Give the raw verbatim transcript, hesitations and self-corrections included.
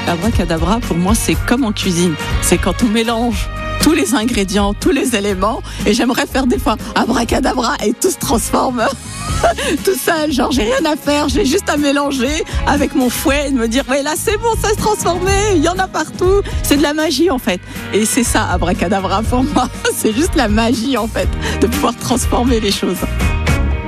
abracadabra, pour moi, c'est comme en cuisine. C'est quand on mélange tous les ingrédients, tous les éléments, et j'aimerais faire des fois abracadabra et tout se transforme tout seul, genre j'ai rien à faire, j'ai juste à mélanger avec mon fouet et de me dire ouais là c'est bon, ça se transformait, il y en a partout, c'est de la magie en fait, et c'est ça abracadabra pour moi, c'est juste la magie en fait, de pouvoir transformer les choses.